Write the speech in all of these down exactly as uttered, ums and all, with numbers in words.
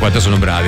quanto sono bravi.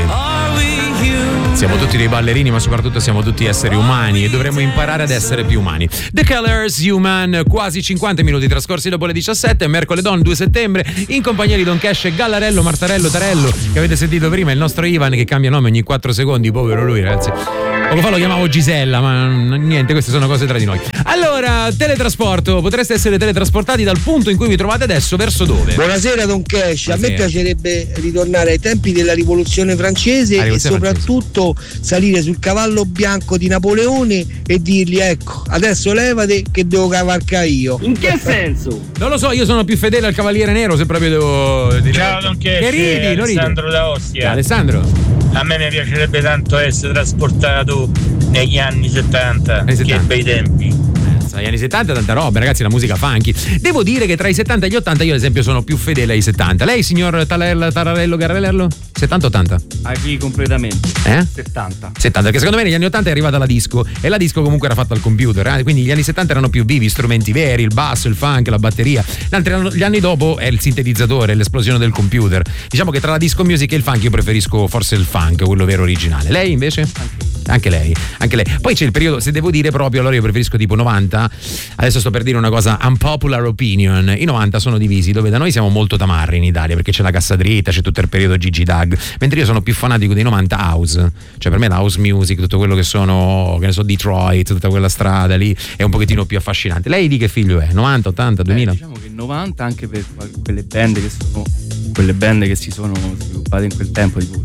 Siamo tutti dei ballerini, ma soprattutto siamo tutti esseri umani e dovremmo imparare ad essere più umani. The Colors, Human, quasi cinquanta minuti trascorsi dopo le diciassette, mercoledì due settembre, in compagnia di Don Cash e Gallarello, Martarello, Tarello, che avete sentito prima, il nostro Ivan che cambia nome ogni quattro secondi, povero lui, ragazzi. Poco fa lo chiamavo Gisella, ma niente, queste sono cose tra di noi. Allora, teletrasporto, potreste essere teletrasportati dal punto in cui vi trovate adesso verso dove? Buonasera Don Cash, Buonasera. A me piacerebbe ritornare ai tempi della rivoluzione francese Ah, e rivoluzione soprattutto salire sul cavallo bianco di Napoleone e dirgli ecco, adesso levate che devo cavalcare io. In che senso? Non lo so, io sono più fedele al Cavaliere Nero, se proprio devo dire. Ciao Don Cash, che ridi, non ridi. Alessandro da Ostia. Ciao, Alessandro. A me mi piacerebbe tanto essere trasportato negli anni settanta, Anni settanta. Che bei tempi. Negli anni settanta tanta roba, ragazzi, la musica funky. Devo dire che tra i settanta e gli ottanta io ad esempio sono più fedele ai settanta. Lei, signor Talarello, Tararello, Garrello? settanta ottanta? Agli completamente. Eh? settanta. settanta, perché secondo me negli anni ottanta è arrivata la disco e la disco comunque era fatta al computer, eh? Quindi gli anni settanta erano più vivi, strumenti veri, il basso, il funk, la batteria. Gli anni dopo è il sintetizzatore, l'esplosione del computer. Diciamo che tra la disco music e il funk io preferisco forse il funk, quello vero originale. Lei invece? Anche. Anche lei, anche lei. Poi c'è il periodo, se devo dire proprio, allora io preferisco tipo novanta. Adesso sto per dire una cosa, unpopular opinion. I novanta sono divisi, dove da noi siamo molto tamarri in Italia, perché c'è la cassa dritta, c'è tutto il periodo Gigi Dag, mentre io sono più fanatico dei novanta house. Cioè per me la house music, tutto quello che sono, che ne so, Detroit, tutta quella strada lì è un pochettino più affascinante. Lei di che figlio è? novanta, ottanta, duemila? Eh, diciamo che novanta anche per quelle band che sono quelle band che si sono sviluppate in quel tempo, tipo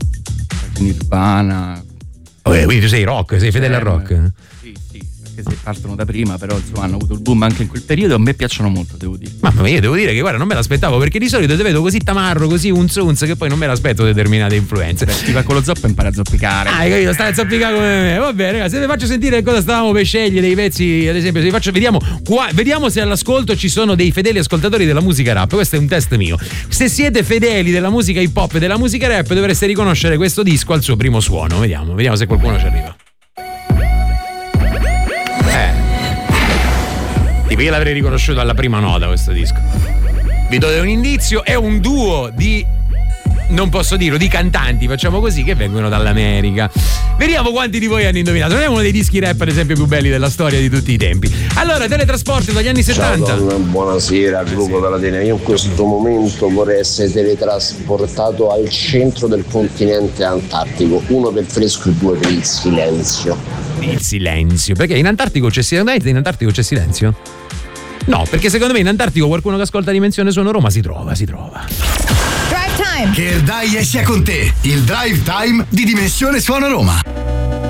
Nirvana. Oh, quindi tu sei rock, sei fedele eh, al rock? Sì, sì, perché se partono da prima, però insomma hanno avuto il boom anche in quel periodo. A me piacciono molto, devo dire. Mamma mia, io devo dire che guarda, non me l'aspettavo, perché di solito te vedo così tamarro, così unz unz, che poi non me l'aspetto determinate influenze. Beh, ti va con lo zoppo e impara a zoppicare. Ah, hai capito, stai a zoppicare come me. Va bene, ragazzi, se vi faccio sentire cosa stavamo per scegliere dei pezzi, ad esempio, se vi faccio, vediamo qua, vediamo se all'ascolto ci sono dei fedeli ascoltatori della musica rap. Questo è un test mio. Se siete fedeli della musica hip hop e della musica rap, dovreste riconoscere questo disco al suo primo suono. Vediamo, vediamo se qualcuno ci arriva. Io l'avrei riconosciuto alla prima nota questo disco. Vi do un indizio, è un duo di, non posso dirlo, di cantanti, facciamo così, che vengono dall'America. Vediamo quanti di voi hanno indovinato. Non è uno dei dischi rap ad esempio più belli della storia di tutti i tempi. Allora, teletrasporti dagli anni settanta. Ciao donna, buonasera, gruppo della Tena. Io in questo momento vorrei essere teletrasportato al centro del continente antartico, uno per il fresco e due per il silenzio. Il silenzio, perché in Antartico c'è silenzio? In Antartico c'è silenzio? No, perché secondo me in Antartico qualcuno che ascolta Dimensione Suono Roma si trova, si trova. Drive Time! Che il dai sia con te, il Drive Time di Dimensione Suono Roma.